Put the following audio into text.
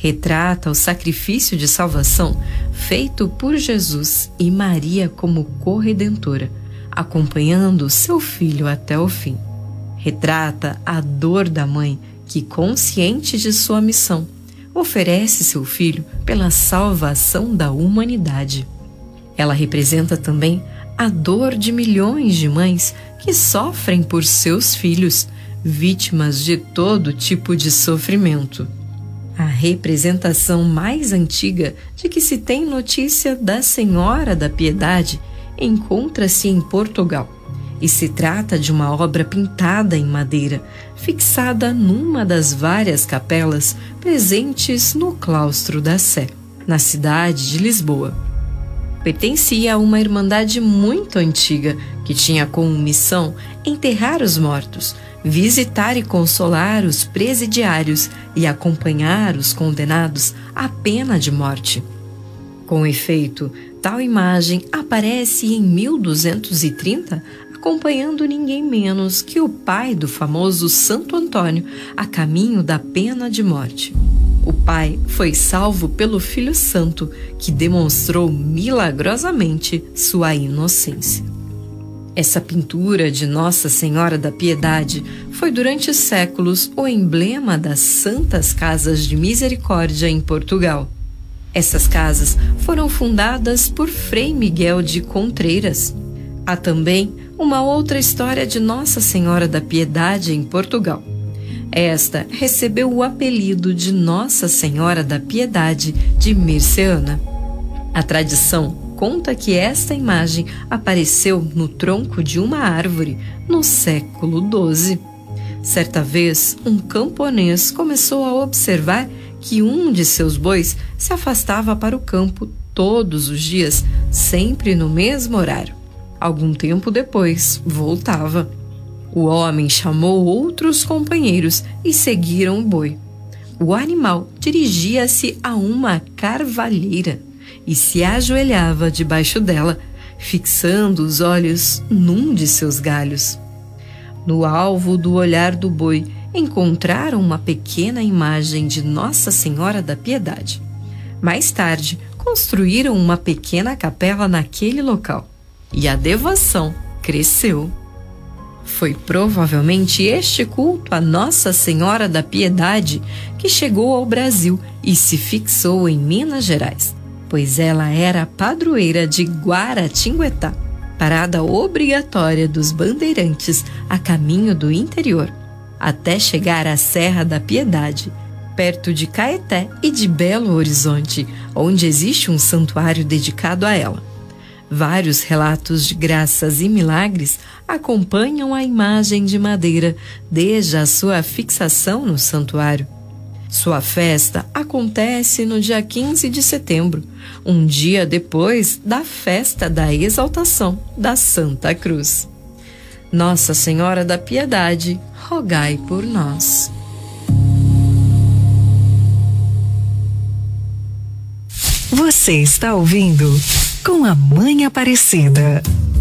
retrata o sacrifício de salvação feito por Jesus e Maria como corredentora, acompanhando seu filho até o fim. Retrata a dor da mãe que, consciente de sua missão, oferece seu filho pela salvação da humanidade. Ela representa também a dor de milhões de mães que sofrem por seus filhos, vítimas de todo tipo de sofrimento. A representação mais antiga de que se tem notícia da Senhora da Piedade encontra-se em Portugal e se trata de uma obra pintada em madeira, fixada numa das várias capelas presentes no claustro da Sé, na cidade de Lisboa. Pertencia a uma irmandade muito antiga que tinha como missão enterrar os mortos, visitar e consolar os presidiários e acompanhar os condenados à pena de morte. Com efeito, tal imagem aparece em 1230, acompanhando ninguém menos que o pai do famoso Santo Antônio a caminho da pena de morte. O pai foi salvo pelo Filho Santo, que demonstrou milagrosamente sua inocência. Essa pintura de Nossa Senhora da Piedade foi durante séculos o emblema das Santas Casas de Misericórdia em Portugal. Essas casas foram fundadas por Frei Miguel de Contreiras. Há também uma outra história de Nossa Senhora da Piedade em Portugal. Esta recebeu o apelido de Nossa Senhora da Piedade de Merceana. A tradição conta que esta imagem apareceu no tronco de uma árvore no século XII. Certa vez, um camponês começou a observar que um de seus bois se afastava para o campo todos os dias, sempre no mesmo horário. Algum tempo depois, voltava. O homem chamou outros companheiros e seguiram o boi. O animal dirigia-se a uma carvalheira e se ajoelhava debaixo dela, fixando os olhos num de seus galhos. No alvo do olhar do boi, encontraram uma pequena imagem de Nossa Senhora da Piedade. Mais tarde, construíram uma pequena capela naquele local e a devoção cresceu. Foi provavelmente este culto a Nossa Senhora da Piedade que chegou ao Brasil e se fixou em Minas Gerais, pois ela era a padroeira de Guaratinguetá, parada obrigatória dos bandeirantes a caminho do interior, até chegar à Serra da Piedade, perto de Caeté e de Belo Horizonte, onde existe um santuário dedicado a ela. Vários relatos de graças e milagres acompanham a imagem de madeira desde a sua fixação no santuário. Sua festa acontece no dia 15 de setembro, um dia depois da festa da exaltação da Santa Cruz. Nossa Senhora da Piedade, rogai por nós. Você está ouvindo Com a Mãe Aparecida.